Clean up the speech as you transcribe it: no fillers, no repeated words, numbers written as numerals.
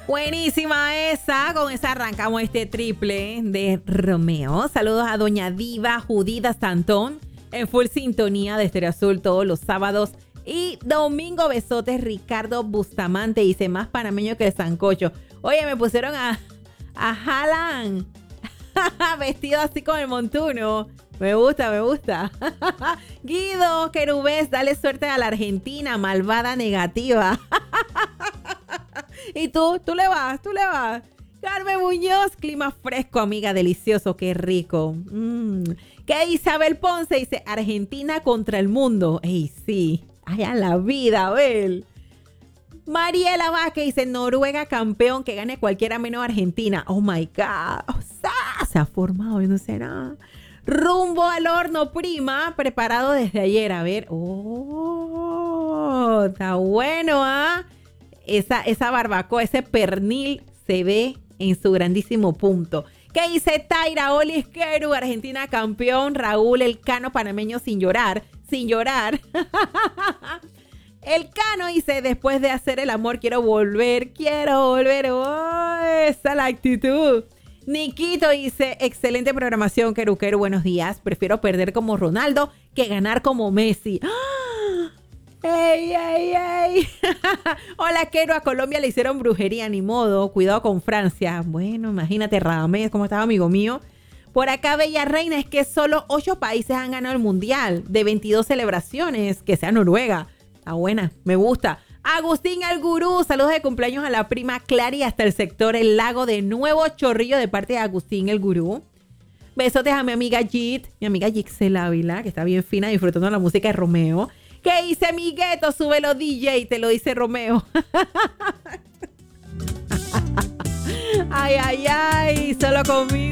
Buenísima esa, con esa arrancamos este triple de Romeo. Saludos a Doña Diva Judita Santón, en full sintonía de Estéreo Azul todos los sábados y domingo. Besotes. Ricardo Bustamante dice, más panameño que el sancocho. Oye, me pusieron a Haaland vestido así con el montuno. Me gusta, me gusta. Guido Querubés, dale suerte a la Argentina, malvada negativa. ¿Y tú le vas? Carmen Muñoz, clima fresco, amiga, delicioso, qué rico. ¿Qué Isabel Ponce? Dice, Argentina contra el mundo. ¡Ey, sí! ¡Allá en la vida, Abel! Mariela Vázquez dice, Noruega campeón, que gane cualquiera menos Argentina. ¡Oh, my God! O sea, se ha formado, no sé nada. Rumbo al horno, prima, preparado desde ayer. A ver. ¡Oh! Está bueno, ¿ah? Esa barbacoa, ese pernil se ve en su grandísimo punto. ¿Qué dice Taira Olisqueru? Argentina campeón. Raúl El Cano, panameño sin llorar. El Cano dice, después de hacer el amor quiero volver. Oh, esa es la actitud. Niquito dice, excelente programación, Queruquero, buenos días. Prefiero perder como Ronaldo que ganar como Messi. ¡Ah! ¡Ey! Hola, Quero, a Colombia le hicieron brujería, ni modo. Cuidado con Francia. Bueno, imagínate, Radamés, ¿cómo estaba, amigo mío? Por acá, Bella Reina, es que solo 8 países han ganado el Mundial de 22 celebraciones. Que sea Noruega. Está buena, me gusta. Agustín el Gurú, saludos de cumpleaños a la prima Clary hasta el sector El Lago de Nuevo Chorrillo de parte de Agustín el Gurú. Besotes a mi amiga Gixel Ávila, que está bien fina disfrutando la música de Romeo. ¿Qué dice mi gueto? Súbelo, DJ, te lo dice Romeo. Ay, solo conmigo.